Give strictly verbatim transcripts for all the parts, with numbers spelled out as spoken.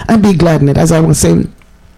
and be glad in it. As I was saying,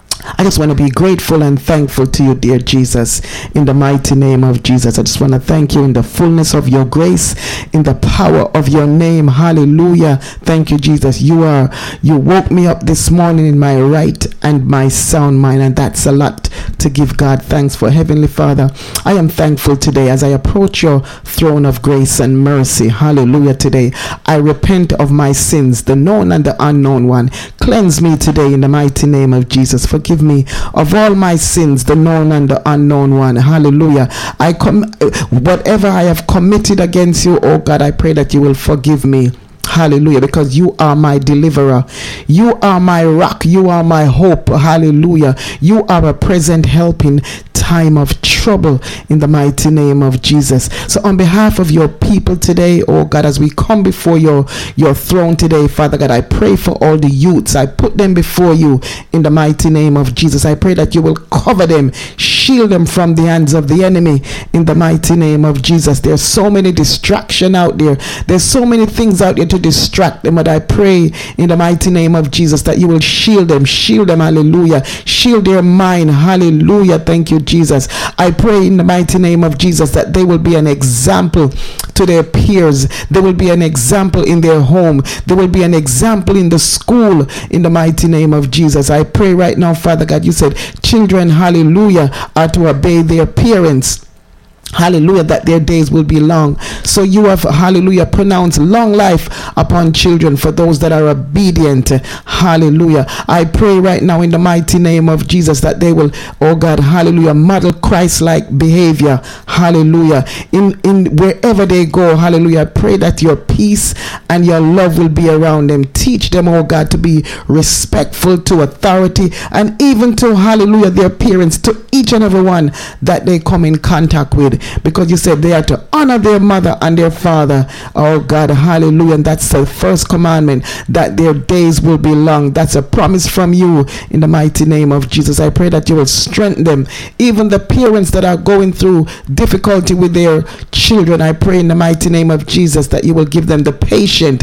I just want to be grateful and thankful to you, dear Jesus, in the mighty name of Jesus. I just want to thank you in the fullness of your grace, in the power of your name. Hallelujah. Thank you, Jesus. You are, you woke me up this morning in my right and my sound mind, and that's a lot to give God thanks for. Heavenly Father, I am thankful today as I approach your throne of grace and mercy. Hallelujah. Today, I repent of my sins, the known and the unknown one. Cleanse me today in the mighty name of Jesus. Forgive me of all my sins, the known and the unknown one. Hallelujah. I com- whatever I have committed against you, oh God, I pray that you will forgive me. Hallelujah, because you are my deliverer. You are my rock. You are my hope. Hallelujah. You are a present help in time of trouble, in the mighty name of Jesus. So on behalf of your people today, oh God, as we come before your, your throne today, Father God, I pray for all the youths. I put them before you in the mighty name of Jesus. I pray that you will cover them, shield them from the hands of the enemy in the mighty name of Jesus. There's so many distractions out there. There's so many things out there to distract them, but I pray in the mighty name of Jesus that you will shield them, shield them, hallelujah, shield their mind, hallelujah. Thank you, Jesus. I pray in the mighty name of Jesus that they will be an example to their peers. They will be an example in their home. They will be an example in the school in the mighty name of Jesus. I pray right now, Father God, you said children, hallelujah, are to obey their parents. Hallelujah, that their days will be long. So you have, hallelujah, pronounced long life upon children for those that are obedient. Hallelujah. I pray right now in the mighty name of Jesus that they will, oh God, hallelujah, model Christ-like behavior. Hallelujah. In, in wherever they go, hallelujah, I pray that your peace and your love will be around them. Teach them, oh God, to be respectful to authority and even to, hallelujah, their parents, to each and every one that they come in contact with. Because you said they are to honor their mother and their father. Oh God, hallelujah. And that's the first commandment, that their days will be long. That's a promise from you in the mighty name of Jesus. I pray that you will strengthen them. Even the parents that are going through difficulty with their children, I pray in the mighty name of Jesus that you will give them the patience.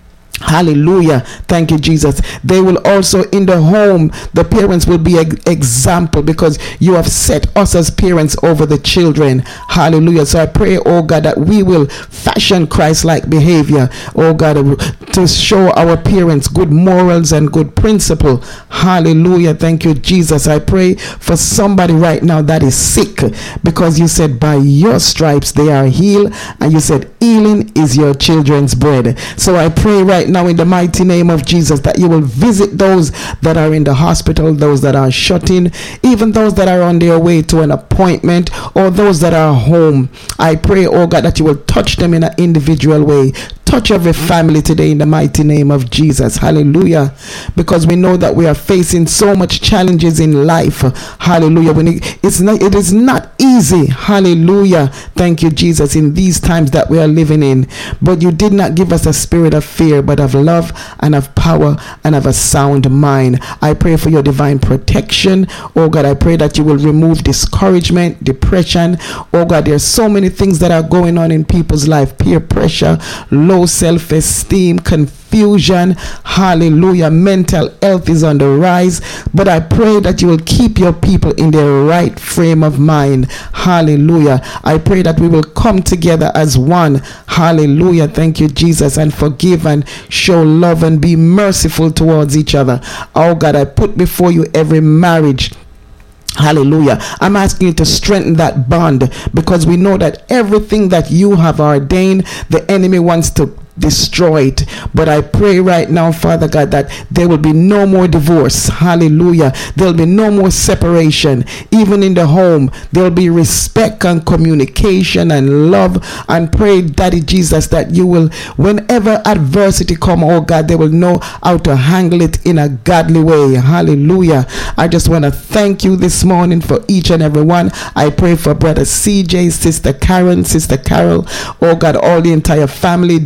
Hallelujah. Thank you, Jesus. They will also in the home, the parents will be an example, because you have set us as parents over the children. Hallelujah. So I pray, oh God, that we will fashion Christ-like behavior, oh God, to show our parents good morals and good principle. Hallelujah. Thank you, Jesus. I pray for somebody right now that is sick, because you said by your stripes they are healed, and you said healing is your children's bread. So I pray right now in the mighty name of Jesus that you will visit those that are in the hospital, those that are shut in, even those that are on their way to an appointment, or those that are home. I pray, oh God, that you will touch them in an individual way. Touch every family today in the mighty name of Jesus. Hallelujah. Because we know that we are facing so much challenges in life. Hallelujah. When it, it's not, it is not easy. Hallelujah. Thank you, Jesus, in these times that we are living in. But you did not give us a spirit of fear, but of love and of power and of a sound mind. I pray for your divine protection. Oh God, I pray that you will remove discouragement, depression. Oh God, there's so many things that are going on in people's life. Peer pressure, low self-esteem, confusion. Hallelujah. Mental health is on the rise. But I pray that you will keep your people in their right frame of mind. Hallelujah. I pray that we will come together as one. Hallelujah. Thank you, Jesus. And forgive and show love and be merciful towards each other. Oh God, I put before you every marriage. Hallelujah. I'm asking you to strengthen that bond, because we know that everything that you have ordained, the enemy wants to destroy it. But I pray right now, Father God, that there will be no more divorce. Hallelujah. There will be no more separation. Even in the home, there will be respect and communication and love. And pray, Daddy Jesus, that you will, whenever adversity come, oh God, they will know how to handle it in a godly way. Hallelujah. I just want to thank you this morning for each and every one. I pray for Brother C J, Sister Karen, Sister Carol, oh God, all the entire family, Dion,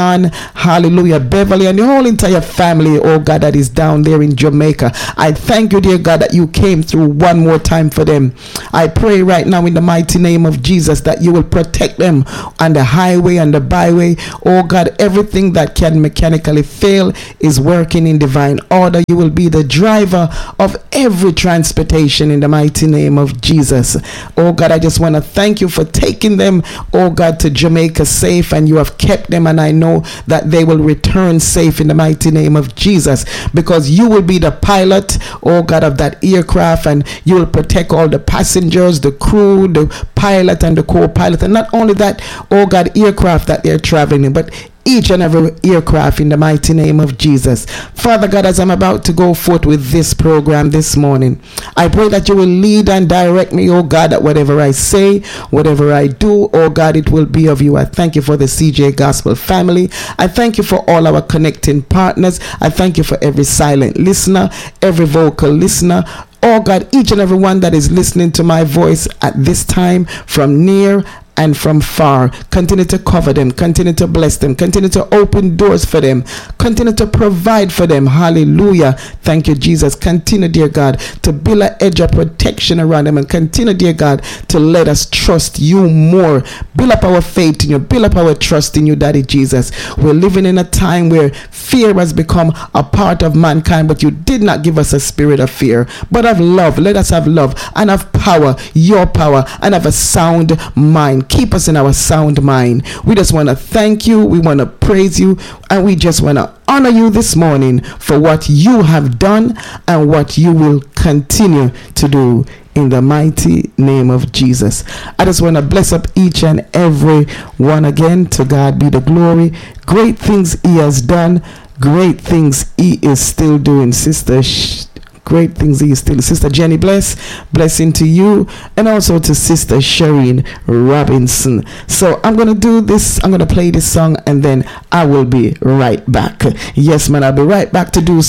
John, hallelujah, Beverly, and the whole entire family, oh God, that is down there in Jamaica. I thank you, dear God, that you came through one more time for them. I pray right now in the mighty name of Jesus that you will protect them on the highway and the byway. Oh God, everything that can mechanically fail is working in divine order. You will be the driver of every transportation in the mighty name of Jesus. Oh God, I just want to thank you for taking them, oh God, to Jamaica safe, and you have kept them, and I know that they will return safe in the mighty name of Jesus, because you will be the pilot, oh God, of that aircraft, and you will protect all the passengers, the crew, the pilot and the co-pilot, and not only that, oh God, aircraft that they're traveling in, but each and every aircraft in the mighty name of Jesus. Father God, as I'm about to go forth with this program this morning, I pray that you will lead and direct me, oh God, that whatever I say, whatever I do, oh God, it will be of you. I thank you for the C J Gospel family. I thank you for all our connecting partners. I thank you for every silent listener, every vocal listener. Oh God, each and every one that is listening to my voice at this time, from near and from far. Continue to cover them, continue to bless them, continue to open doors for them, continue to provide for them. Hallelujah. Thank you, Jesus. Continue, dear God, to build an edge of protection around them, and continue, dear God, to let us trust you more. Build up our faith in you, build up our trust in you, Daddy Jesus. We're living in a time where fear has become a part of mankind, but you did not give us a spirit of fear, but of love. Let us have love and have power, your power, and have a sound mind. Keep us in our sound mind. We just want to thank you. We want to praise you. And we just want to honor you this morning for what you have done and what you will continue to do, in the mighty name of Jesus. I just want to bless up each and every one again. To God be the glory. Great things he has done. Great things he is still doing. Sister Sh- Great things he is still. Sister Jenny Bless, blessing to you, and also to Sister Shireen Robinson. So I'm going to do this. I'm going to play this song, and then I will be right back. Yes, man, I'll be right back to do